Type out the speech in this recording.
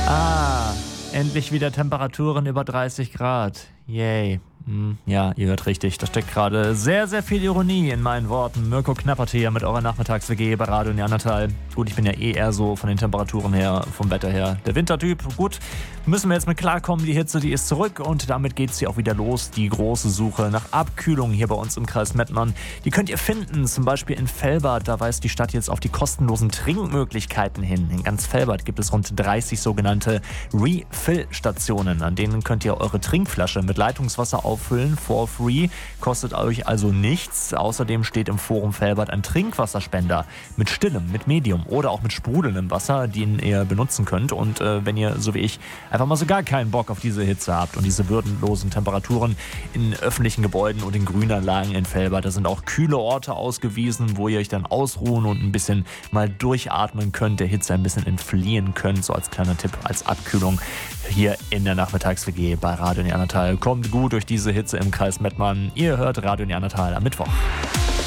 Endlich wieder Temperaturen über 30 Grad. Yay. Ja, ihr hört richtig. Da steckt gerade sehr, sehr viel Ironie in meinen Worten. Mirko Knappert hier mit eurer Nachmittags-WG bei Radio Neandertal. Gut, ich bin ja eher so von den Temperaturen her, vom Wetter her der Wintertyp. Gut, müssen wir jetzt mit klarkommen. Die Hitze, die ist zurück und damit geht's hier auch wieder los. Die große Suche nach Abkühlung hier bei uns im Kreis Mettmann. Die könnt ihr finden, zum Beispiel in Velbert. Da weist die Stadt jetzt auf die kostenlosen Trinkmöglichkeiten hin. In ganz Velbert gibt es rund 30 sogenannte Refill-Stationen. An denen könnt ihr eure Trinkflasche mit Leitungswasser auffüllen, for free, kostet euch also nichts. Außerdem steht im Forum Velbert ein Trinkwasserspender mit stillem, mit Medium oder auch mit sprudelndem Wasser, den ihr benutzen könnt. Und wenn ihr, so wie ich, einfach mal so gar keinen Bock auf diese Hitze habt und diese würdelosen Temperaturen in öffentlichen Gebäuden und in Grünanlagen in Velbert, da sind auch kühle Orte ausgewiesen, wo ihr euch dann ausruhen und ein bisschen mal durchatmen könnt, der Hitze ein bisschen entfliehen könnt, so als kleiner Tipp, als Abkühlung hier in der Nachmittags-WG bei Radio Neandertal. Kommt gut durch diese Hitze im Kreis Mettmann. Ihr hört Radio Neandertal am Mittwoch.